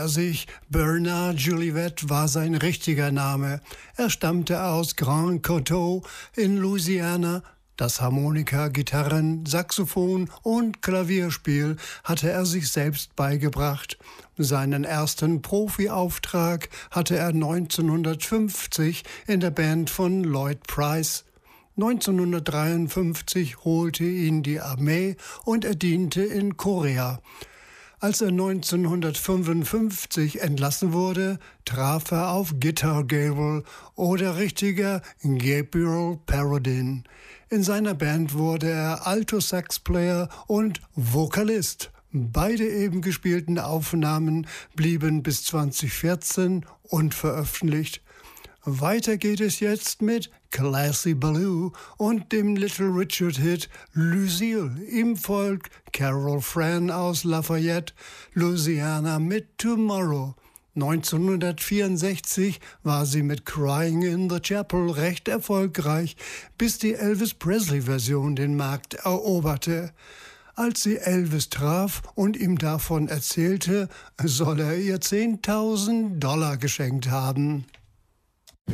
Bernard Jolivet war sein richtiger Name. Er stammte aus Grand Coteau in Louisiana. Das Harmonika, Gitarren, Saxophon und Klavierspiel hatte er sich selbst beigebracht. Seinen ersten Profiauftrag hatte er 1950 in der Band von Lloyd Price. 1953 holte ihn die Armee und er diente in Korea. Als er 1955 entlassen wurde, traf er auf Guitar Gabriel oder richtiger Gabriel Paradin. In seiner Band wurde er Alto-Sax-Player und Vokalist. Beide eben gespielten Aufnahmen blieben bis 2014 unveröffentlicht. Weiter geht es jetzt mit Classy Ballou und dem Little Richard-Hit Lucille. Ihm folgt Carol Fran aus Lafayette, Louisiana mit Tomorrow. 1964 war sie mit Crying in the Chapel recht erfolgreich, bis die Elvis Presley-Version den Markt eroberte. Als sie Elvis traf und ihm davon erzählte, soll er ihr $10.000 geschenkt haben.